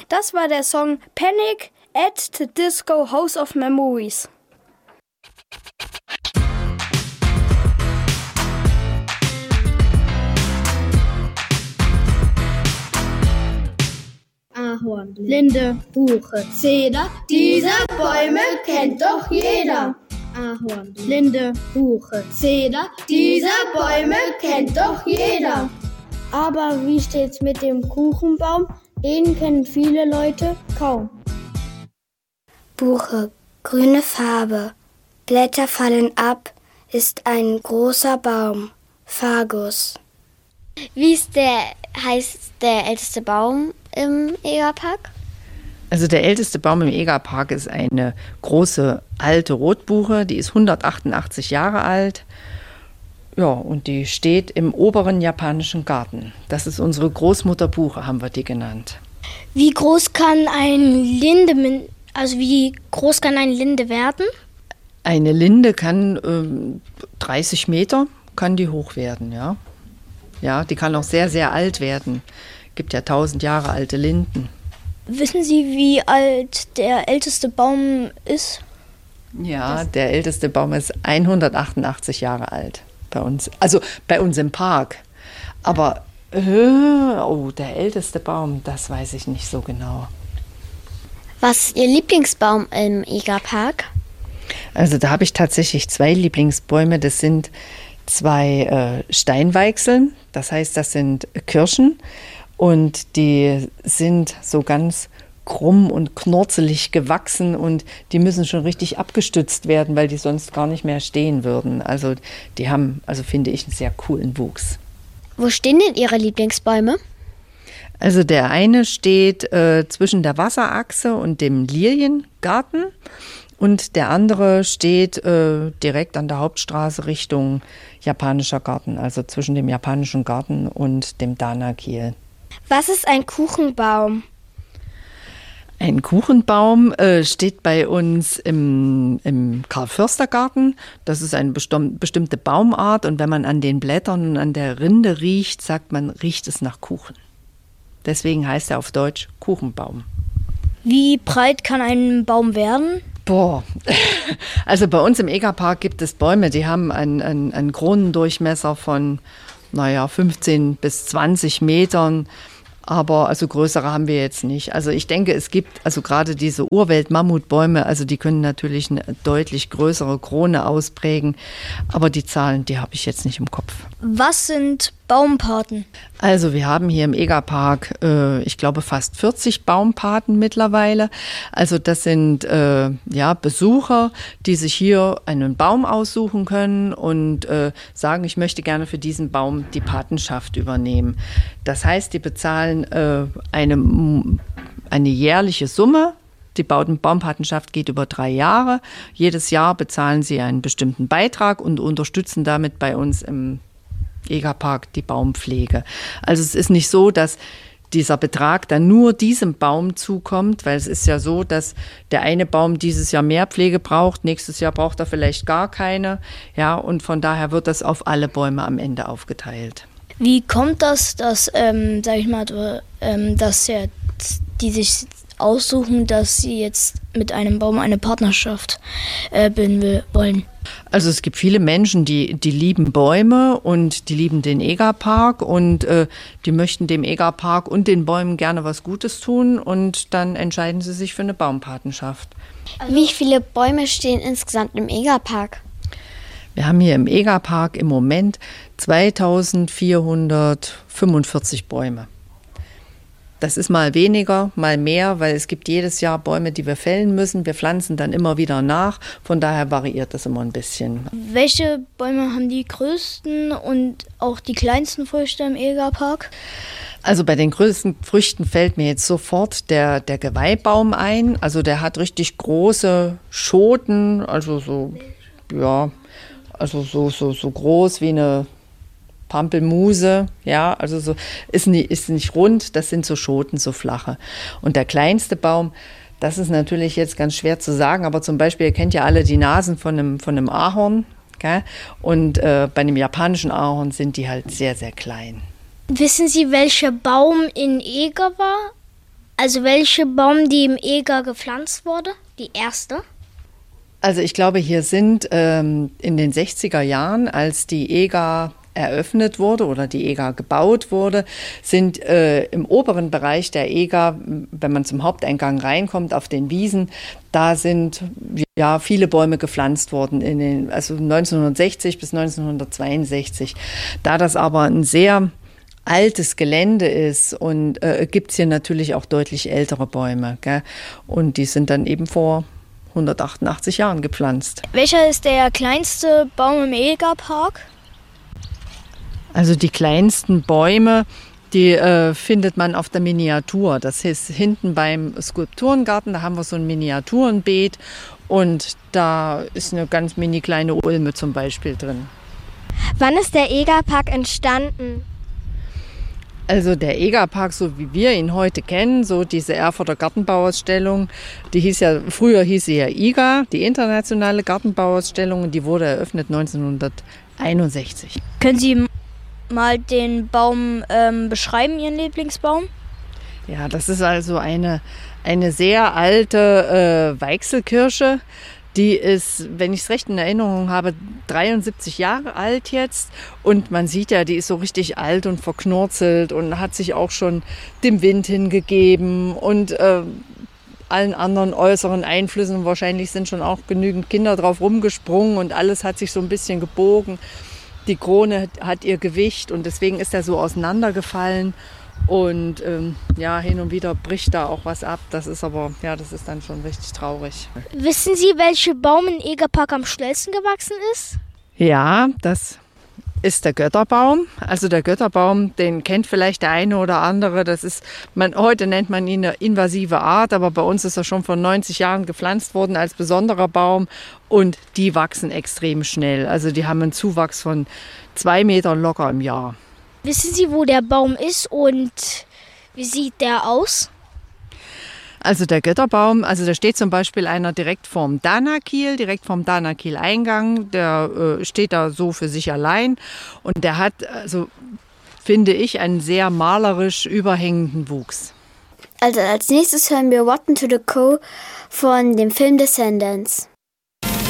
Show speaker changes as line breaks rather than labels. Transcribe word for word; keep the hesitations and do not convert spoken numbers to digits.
Das war der Song Panic at the Disco House of Memories.
Ahorn, Linde, Buche, Zeder, diese Bäume kennt doch jeder. Ahorn, Linde, Buche, Zeder, diese Bäume kennt doch jeder. Aber wie steht's mit dem Kuchenbaum? Den kennen viele Leute kaum.
Buche, grüne Farbe, Blätter fallen ab, ist ein großer Baum, Fagus.
Wie ist der, heißt der älteste Baum im Egerpark?
Also der älteste Baum im Egerpark ist eine große alte Rotbuche, die ist hundertachtundachtzig Jahre alt. Ja, und die steht im oberen japanischen Garten. Das ist unsere Großmutterbuche, haben wir die genannt.
Wie groß kann ein Linde, also wie groß kann eine Linde werden?
Eine Linde kann ähm, dreißig Meter, kann die hoch werden, ja. Ja, die kann auch sehr, sehr alt werden. Gibt ja tausend Jahre alte Linden.
Wissen Sie, wie alt der älteste Baum ist?
Ja, der älteste Baum ist hundertachtundachtzig Jahre alt bei uns. Also bei uns im Park. Aber, äh, oh, der älteste Baum, das weiß ich nicht so genau.
Was ist Ihr Lieblingsbaum im Egerpark?
Also da habe ich tatsächlich zwei Lieblingsbäume. Das sind zwei äh, Steinweichseln. Das heißt, das sind Kirschen. Und die sind so ganz krumm und knurzelig gewachsen und die müssen schon richtig abgestützt werden, weil die sonst gar nicht mehr stehen würden. Also die haben, also finde ich, einen sehr coolen Wuchs.
Wo stehen denn Ihre Lieblingsbäume?
Also der eine steht äh, zwischen der Wasserachse und dem Liliengarten und der andere steht äh, direkt an der Hauptstraße Richtung japanischer Garten, also zwischen dem japanischen Garten und dem Dana-Kiel.
Was ist ein Kuchenbaum?
Ein Kuchenbaum äh, steht bei uns im, im Karl-Förster-Garten. Das ist eine bestimm- bestimmte Baumart und wenn man an den Blättern und an der Rinde riecht, sagt man, riecht es nach Kuchen. Deswegen heißt er auf Deutsch Kuchenbaum.
Wie breit kann ein Baum werden?
Boah, also bei uns im Egerpark gibt es Bäume, die haben einen, einen, einen Kronendurchmesser von, naja, fünfzehn bis zwanzig Metern. Aber also größere haben wir jetzt nicht. Also ich denke, es gibt also gerade diese Urwelt-Mammutbäume, also die können natürlich eine deutlich größere Krone ausprägen. Aber die Zahlen, die habe ich jetzt nicht im Kopf.
Was sind Baumpaten?
Also wir haben hier im Egerpark, äh, ich glaube, fast vierzig Baumpaten mittlerweile. Also das sind äh, ja Besucher, die sich hier einen Baum aussuchen können und äh, sagen, ich möchte gerne für diesen Baum die Patenschaft übernehmen. Das heißt, die bezahlen äh, eine, eine jährliche Summe. Die Baumpatenschaft geht über drei Jahre. Jedes Jahr bezahlen sie einen bestimmten Beitrag und unterstützen damit bei uns im Egerpark die Baumpflege. Also es ist nicht so, dass dieser Betrag dann nur diesem Baum zukommt, weil es ist ja so, dass der eine Baum dieses Jahr mehr Pflege braucht, nächstes Jahr braucht er vielleicht gar keine. Ja, und von daher wird das auf alle Bäume am Ende aufgeteilt.
Wie kommt das, dass, ähm, sag ich mal, ähm, dass ja, die sich aussuchen, dass sie jetzt mit einem Baum eine Partnerschaft äh, bilden wollen?
Also es gibt viele Menschen, die, die lieben Bäume und die lieben den Egerpark und äh, die möchten dem Egerpark und den Bäumen gerne was Gutes tun und dann entscheiden sie sich für eine Baumpatenschaft.
Wie viele Bäume stehen insgesamt im Egerpark?
Wir haben hier im Egerpark im Moment zweitausendvierhundertfünfundvierzig Bäume. Das ist mal weniger, mal mehr, weil es gibt jedes Jahr Bäume, die wir fällen müssen. Wir pflanzen dann immer wieder nach, von daher variiert das immer ein bisschen.
Welche Bäume haben die größten und auch die kleinsten Früchte im Egerpark?
Also bei den größten Früchten fällt mir jetzt sofort der, der Geweihbaum ein. Also der hat richtig große Schoten, also so, ja, also so, so, so groß wie eine Pampelmuse, ja, also so ist nicht, ist nicht rund, das sind so Schoten, so flache. Und der kleinste Baum, das ist natürlich jetzt ganz schwer zu sagen, aber zum Beispiel, ihr kennt ja alle die Nasen von einem, von einem Ahorn, gell? Und äh, bei einem japanischen Ahorn sind die halt sehr, sehr klein.
Wissen Sie, welcher Baum in Eger war? Also welche Baum, die im Eger gepflanzt wurde? Die erste?
Also ich glaube, hier sind ähm, in den sechziger Jahren, als die Eger eröffnet wurde oder die Eger gebaut wurde, sind äh, im oberen Bereich der Eger, wenn man zum Haupteingang reinkommt, auf den Wiesen, da sind ja viele Bäume gepflanzt worden, in den, also neunzehnhundertsechzig bis neunzehnhundertzweiundsechzig. Da das aber ein sehr altes Gelände ist und äh, gibt es hier natürlich auch deutlich ältere Bäume, gell? Und die sind dann eben vor hundertachtundachtzig Jahren gepflanzt.
Welcher ist der kleinste Baum im Egerpark?
Also die kleinsten Bäume, die äh, findet man auf der Miniatur. Das ist hinten beim Skulpturengarten, da haben wir so ein Miniaturenbeet und da ist eine ganz mini kleine Ulme zum Beispiel drin.
Wann ist der Egerpark entstanden?
Also der Egerpark, so wie wir ihn heute kennen, so diese Erfurter Gartenbauausstellung, die hieß ja, früher hieß sie ja I G A, die internationale Gartenbauausstellung, und die wurde eröffnet neunzehnhunderteinundsechzig.
Können Sie mal den Baum ähm, beschreiben, Ihren Lieblingsbaum?
Ja, das ist also eine, eine sehr alte äh, Weichselkirsche. Die ist, wenn ich es recht in Erinnerung habe, dreiundsiebzig Jahre alt jetzt. Und man sieht ja, die ist so richtig alt und verknurzelt und hat sich auch schon dem Wind hingegeben und äh, allen anderen äußeren Einflüssen. Wahrscheinlich sind schon auch genügend Kinder drauf rumgesprungen und alles hat sich so ein bisschen gebogen. Die Krone hat ihr Gewicht und deswegen ist er so auseinandergefallen. Und ähm, ja, hin und wieder bricht da auch was ab. Das ist aber, ja, das ist dann schon richtig traurig.
Wissen Sie, welcher Baum im Egerpark am schnellsten gewachsen ist?
Ja, das ist der Götterbaum. Also der Götterbaum, den kennt vielleicht der eine oder andere. Das ist, man, heute nennt man ihn eine invasive Art, aber bei uns ist er schon vor neunzig Jahren gepflanzt worden als besonderer Baum. Und die wachsen extrem schnell. Also die haben einen Zuwachs von zwei Metern locker im Jahr.
Wissen Sie, wo der Baum ist und wie sieht der aus?
Also der Götterbaum, also da steht zum Beispiel einer direkt vorm Danakiel, direkt vorm Danakiel-Eingang. Der äh, steht da so für sich allein und der hat, also finde ich, einen sehr malerisch überhängenden Wuchs.
Also als nächstes hören wir Rotten to the Core von dem Film Descendants.